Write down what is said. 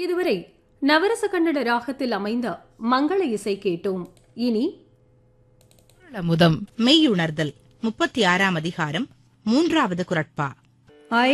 இதுவரை நவரச கன்னட ராகத்தில் அமைந்த மங்கள இசை கேட்டோம். இனி முதம் மெய்யுணர்தல் 36ஆம் அதிகாரம் 3வது குறட்பா.